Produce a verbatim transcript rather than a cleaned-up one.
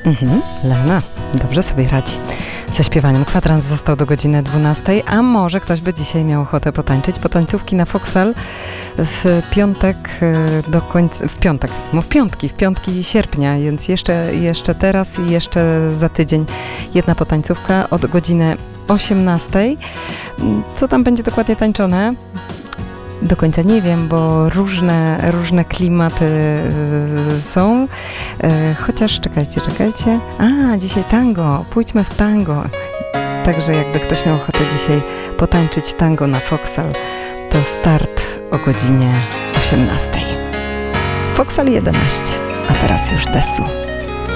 Mhm, Lena dobrze sobie radzi ze śpiewaniem. Kwadrans został do godziny dwunastej, a może ktoś by dzisiaj miał ochotę potańczyć. Potańcówki na Foksal w piątek do końca, w piątek, no w piątki, w piątki sierpnia, więc jeszcze, jeszcze teraz i jeszcze za tydzień jedna potańcówka od godziny osiemnastej. Co tam będzie dokładnie tańczone? Do końca nie wiem, bo różne, różne klimaty y, są. Y, chociaż czekajcie, czekajcie. A, dzisiaj tango. Pójdźmy w tango. Także jakby ktoś miał ochotę dzisiaj potańczyć tango na Foksal, to start o godzinie osiemnastej. Foksal jedenaście, a teraz już Desu.